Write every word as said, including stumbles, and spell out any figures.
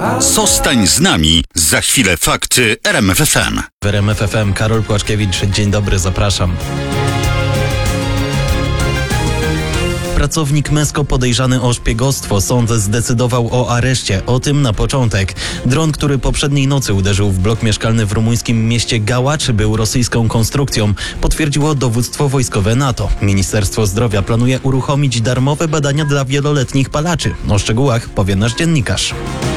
Zostań z nami. Za chwilę fakty R M F F M. W R M F F M Karol Płaczkiewicz. Dzień dobry, zapraszam. Pracownik Mesko podejrzany o szpiegostwo. Sąd zdecydował o areszcie. O tym na początek. Dron, który poprzedniej nocy uderzył w blok mieszkalny w rumuńskim mieście Gałacz, był rosyjską konstrukcją. Potwierdziło dowództwo wojskowe NATO. Ministerstwo Zdrowia planuje uruchomić darmowe badania dla wieloletnich palaczy. O szczegółach powie nasz dziennikarz.